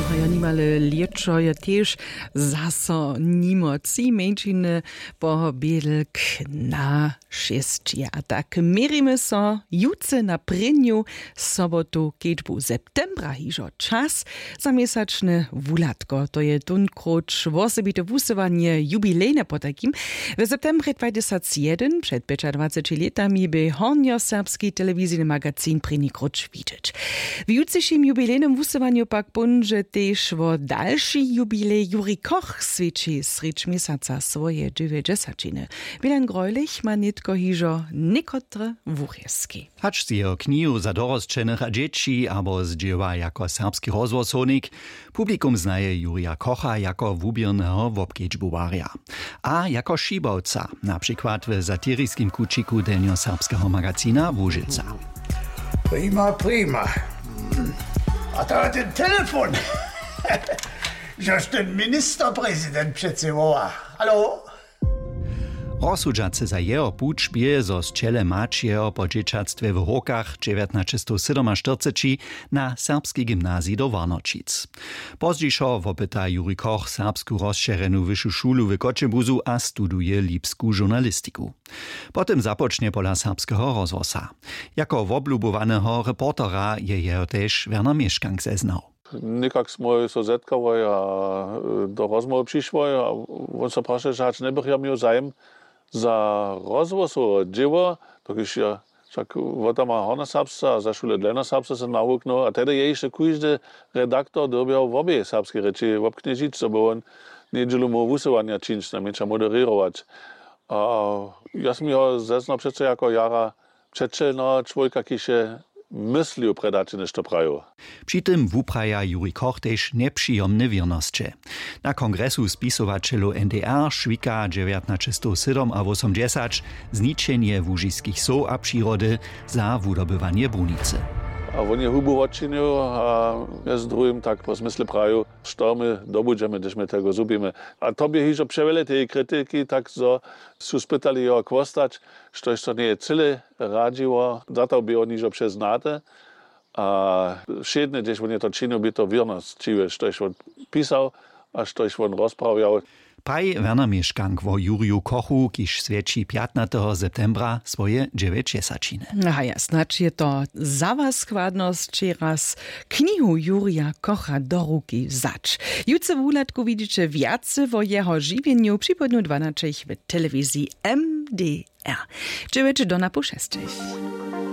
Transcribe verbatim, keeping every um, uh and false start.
ja niemale lieczo je też zaso nimoci mężczyzny pobiedlk na sześcia. A tak mierimy so jutce na prynju sobotu kiedźbu septembra hižo czas za miesaczne wulatko. To je tunkroć wosebite wusywanie jubilejne po takim. W septembrze dwa tysiące jeden przed dwudziestoma latami by hornio-serbski telewizyjny magazyn prynikroć widzieć. W jutrzejszym jubilejnym wusywaniu pak bunże też wo dalszy jubilej Juri Koch swieci sricz miesaca swoje dziewięćdziesiątiny. Milan Greulich ma nitko hižo niekotre wucheski. Hacz z jeho knihu za dorosčenych a dzieci abo zdzieła jako serbski rozwosonik, publikum znaje Jurija Kocha jako wubiernego wobkedźbuwarja. A jako szibowca, na przykład w satyrskim kuciku delnio-serbskiego magazina Łużyca. Prima, prima. A to ten telefon. Żeż ten ministerpräsident přece woła. Hallo? Rozsudžace za jeho pučbie zo zčele mačieho po dzieciactwie w Hokach dziewiętnaście czterdzieści na serbskiej gimnazji do Warnočic. Pozdzišo wopyta Juri Koch serbsku rozšerenú wyższą szulu w Koczebuzu a studuje lipsku žurnalistiku. Potem zapocznie pola serbskiego rozwosa. Jako woblubowanego reportera je jeho też Werner Mieszkank zeznał. Nikak smo so zetkali a do rozmowy přišli a on se prašil, že hač nebych ja měl zájem za rozvoz dzieła, to když ja však vota má hornoserbsce a za šule delnoserbsce se nauknul a tedy je ještě každý redaktor dobiał v obě serbské reči v obkněžičce, bo on nedželu mu vusovania činč, namieša moderirovat. A ja som ho zeznal přece jako jara předčelného člověka, když je myślił predaczy niż to prajo. Przy tym wupraja Juri Koch też nieprzyjemne wiernosće. Na kongresu spisowaczelu N D R Švika dziewiętnaście siedem a osiemdziesiąt zničenie łużyskich so a przyrody za wudobywanie brunicy. A on je hubu odčinil a ja z druhým tak po smysle praju, što my dobudžeme, když my tego zubíme. A to by hižo převele tej kritiky, tak so su spytali jeho kvostać, što to nie je celé radživo, za to by oni hižo přeznáte. A všetne, když on je to činil, by to viernosť čive, što on písal a što on rozprawiał. Praj Werner Mieszkank wo Juriju Kochu, kiż świeci piętnastego septembra swoje dziewięćdziesiątiny. Aha, ja, znaczy je to za was składność raz knihu Jurija Kocha do ruki wzacz. Jutce w ulatku widzicie wiace o jeho żywieniu przy podniu dwanaście w telewizji M D R. Dziewięć do na po sześciach.